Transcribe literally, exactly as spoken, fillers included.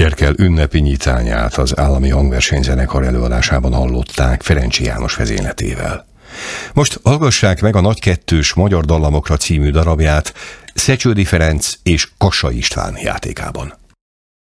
Erkel ünnepi nyitányát az Állami Hangversenyzenekar előadásában hallották Ferencsi János vezényletével. Most hallgassák meg a Nagy kettős Magyar dallamokra című darabját Szecsődi Ferenc és Kassai István játékában.